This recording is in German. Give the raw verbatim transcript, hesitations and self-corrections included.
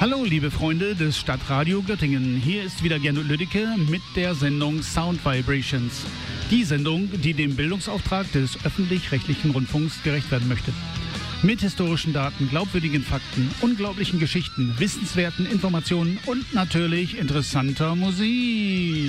Hallo liebe Freunde des Stadtradio Göttingen, hier ist wieder Gernot Lüdecke mit der Sendung Sound Vibrations. Die Sendung, die dem Bildungsauftrag des öffentlich-rechtlichen Rundfunks gerecht werden möchte. Mit historischen Daten, glaubwürdigen Fakten, unglaublichen Geschichten, wissenswerten Informationen und natürlich interessanter Musik.